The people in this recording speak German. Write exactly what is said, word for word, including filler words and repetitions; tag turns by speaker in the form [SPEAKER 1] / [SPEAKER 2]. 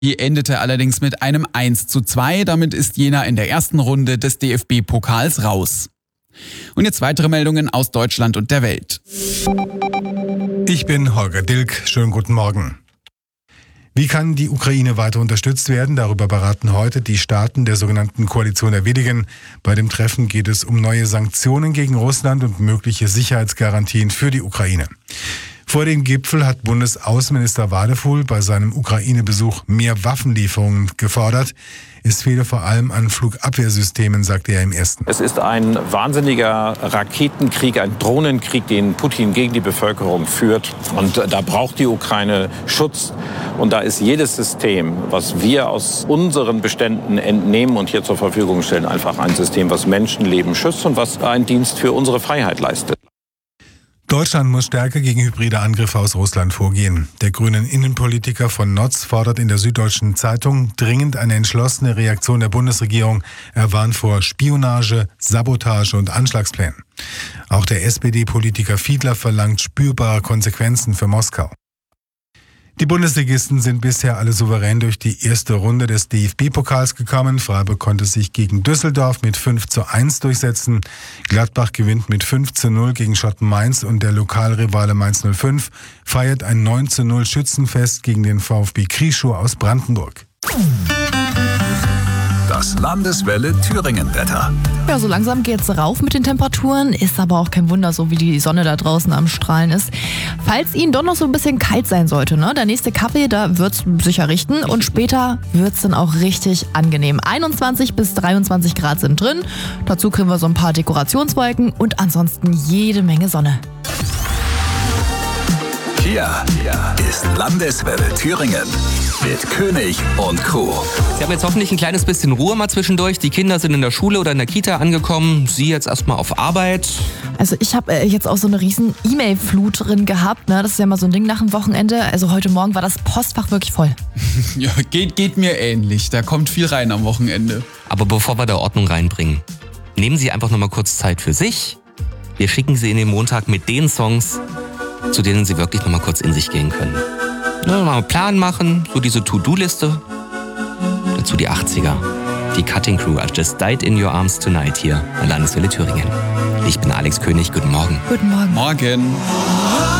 [SPEAKER 1] Die endete allerdings mit einem eins zu zwei. Damit ist Jena in der ersten Runde des D F B-Pokals raus. Und jetzt weitere Meldungen aus Deutschland und der Welt.
[SPEAKER 2] Ich bin Holger Dilk. Schönen guten Morgen. Wie kann die Ukraine weiter unterstützt werden? Darüber beraten heute die Staaten der sogenannten Koalition der Willigen. Bei dem Treffen geht es um neue Sanktionen gegen Russland und mögliche Sicherheitsgarantien für die Ukraine. Vor dem Gipfel hat Bundesaußenminister Wadefuhl bei seinem Ukraine-Besuch mehr Waffenlieferungen gefordert. Es fehle vor allem an Flugabwehrsystemen, sagte er im ersten.
[SPEAKER 3] Es ist ein wahnsinniger Raketenkrieg, ein Drohnenkrieg, den Putin gegen die Bevölkerung führt. Und da braucht die Ukraine Schutz. Und da ist jedes System, was wir aus unseren Beständen entnehmen und hier zur Verfügung stellen, einfach ein System, was Menschenleben schützt und was einen Dienst für unsere Freiheit leistet.
[SPEAKER 2] Deutschland muss stärker gegen hybride Angriffe aus Russland vorgehen. Der grünen Innenpolitiker von Notz fordert in der Süddeutschen Zeitung dringend eine entschlossene Reaktion der Bundesregierung. Er warnt vor Spionage, Sabotage und Anschlagsplänen. Auch der S P D-Politiker Fiedler verlangt spürbare Konsequenzen für Moskau. Die Bundesligisten sind bisher alle souverän durch die erste Runde des D F B-Pokals gekommen. Freiburg konnte sich gegen Düsseldorf mit fünf zu eins durchsetzen. Gladbach gewinnt mit fünf zu null gegen Schotten Mainz und der Lokalrivale Mainz null fünf feiert ein neun zu null Schützenfest gegen den VfB Krieschow aus Brandenburg.
[SPEAKER 4] Das Landeswelle Thüringen-Wetter.
[SPEAKER 5] Ja, so langsam geht's rauf mit den Temperaturen, ist aber auch kein Wunder, so wie die Sonne da draußen am Strahlen ist. Falls Ihnen doch noch so ein bisschen kalt sein sollte, ne, der nächste Kaffee, da wird's sicher richten und später wird's dann auch richtig angenehm. einundzwanzig bis dreiundzwanzig Grad sind drin, dazu kriegen wir so ein paar Dekorationswolken und ansonsten jede Menge Sonne.
[SPEAKER 4] Hier ist Landeswelle Thüringen mit König und Crew.
[SPEAKER 6] Sie haben jetzt hoffentlich ein kleines bisschen Ruhe mal zwischendurch. Die Kinder sind in der Schule oder in der Kita angekommen. Sie jetzt erstmal auf Arbeit.
[SPEAKER 5] Also ich habe äh, jetzt auch so eine riesen E-Mail-Flut drin gehabt. Ne? Das ist ja mal so ein Ding nach dem Wochenende. Also heute Morgen war das Postfach wirklich voll.
[SPEAKER 1] Ja, geht, geht mir ähnlich. Da kommt viel rein am Wochenende.
[SPEAKER 6] Aber bevor wir da Ordnung reinbringen, nehmen Sie einfach nochmal kurz Zeit für sich. Wir schicken Sie in den Montag mit den Songs, zu denen Sie wirklich nochmal kurz in sich gehen können. Ja, mal einen Plan machen, so diese To-Do-Liste. Dazu die achtziger. Die Cutting Crew, I Just Died in Your Arms Tonight hier bei Landeswelle Thüringen. Ich bin Alex König, guten Morgen.
[SPEAKER 5] Guten Morgen.
[SPEAKER 1] Morgen.